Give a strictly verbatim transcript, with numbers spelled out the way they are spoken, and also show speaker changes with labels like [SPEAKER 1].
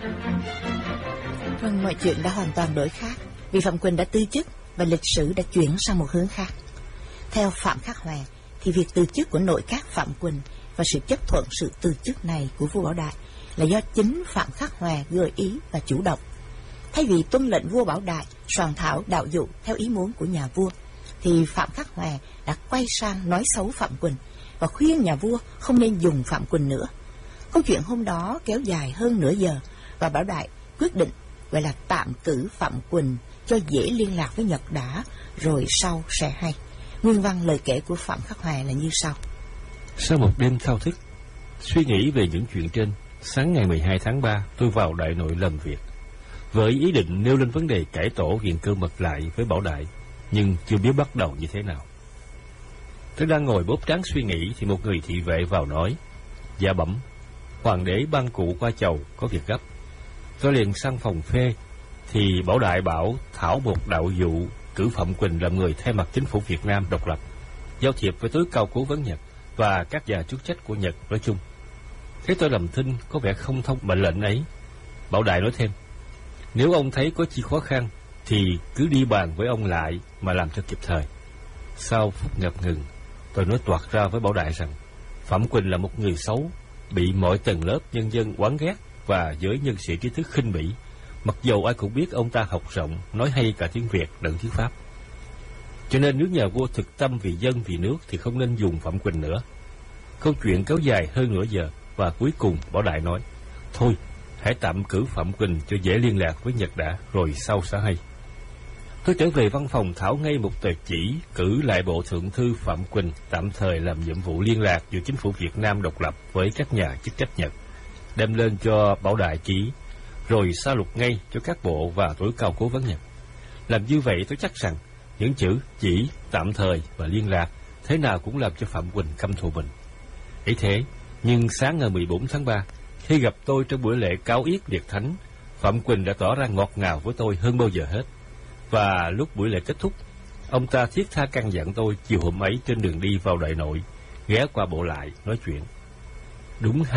[SPEAKER 1] Vâng, mọi chuyện đã hoàn toàn đổi khác, vì Phạm Quỳnh đã từ chức và lịch sử đã chuyển sang một hướng khác. Theo Phạm Khắc Hòa thì việc từ chức của nội các Phạm Quỳnh và sự chấp thuận sự từ chức này của vua Bảo Đại là do chính Phạm Khắc Hòa gợi ý và chủ động. Thay vì tuân lệnh vua Bảo Đại soạn thảo đạo dụ theo ý muốn của nhà vua, thì Phạm Khắc Hòa đã quay sang nói xấu Phạm Quỳnh và khuyên nhà vua không nên dùng Phạm Quỳnh nữa. Câu chuyện hôm đó kéo dài hơn nửa giờ và Bảo Đại quyết định gọi là tạm cử Phạm Quỳnh cho dễ liên lạc với Nhật đã, rồi sau sẽ hay. Nguyên văn lời kể của Phạm Khắc Hòa là như sau.
[SPEAKER 2] Sau một đêm thao thức, suy nghĩ về những chuyện trên, sáng ngày mười hai tháng ba tôi vào Đại Nội làm việc, với ý định nêu lên vấn đề cải tổ Viện Cơ Mật lại với Bảo Đại, nhưng chưa biết bắt đầu như thế nào. Tôi đang ngồi bóp trán suy nghĩ thì một người thị vệ vào nói: Dạ bẩm, hoàng đế ban cụ qua chầu có việc gấp. Tôi liền sang phòng phê thì Bảo Đại bảo thảo một đạo dụ cử Phạm Quỳnh làm người thay mặt chính phủ Việt Nam độc lập, giao thiệp với tối cao cố vấn Nhật và các nhà chức trách của Nhật nói chung. Thế tôi làm thinh có vẻ không thông mệnh lệnh ấy. Bảo Đại nói thêm: Nếu ông thấy có chi khó khăn thì cứ đi bàn với ông lại mà làm cho kịp thời. Sau phút ngập ngừng, tôi nói toạc ra với Bảo Đại rằng Phạm Quỳnh là một người xấu, bị mọi tầng lớp nhân dân oán ghét và giới nhân sĩ trí thức khinh bỉ, mặc dầu ai cũng biết ông ta học rộng, nói hay cả tiếng Việt lẫn tiếng Pháp. Cho nên nếu nhà vua thực tâm vì dân vì nước thì không nên dùng Phạm Quỳnh nữa. Câu chuyện kéo dài hơn nửa giờ và cuối cùng Bảo Đại nói: Thôi, hãy tạm cử Phạm Quỳnh cho dễ liên lạc với Nhật đã, rồi sau sẽ hay. Tôi trở về văn phòng thảo ngay một tờ chỉ cử lại bộ thượng thư Phạm Quỳnh tạm thời làm nhiệm vụ liên lạc giữa chính phủ Việt Nam độc lập với các nhà chức trách Nhật, đem lên cho Bảo Đại ký, rồi sa lục ngay cho các bộ và tối cao cố vấn Nhật. Làm như vậy tôi chắc rằng những chữ chỉ, tạm thời và liên lạc thế nào cũng làm cho Phạm Quỳnh căm thù mình. Ấy thế, nhưng sáng ngày mười bốn tháng ba, khi gặp tôi trong buổi lễ cáo yết Liệt Thánh, Phạm Quỳnh đã tỏ ra ngọt ngào với tôi hơn bao giờ hết. Và lúc buổi lễ kết thúc, ông ta thiết tha căn dặn tôi chiều hôm ấy trên đường đi vào Đại Nội ghé qua bộ lại nói chuyện. Đúng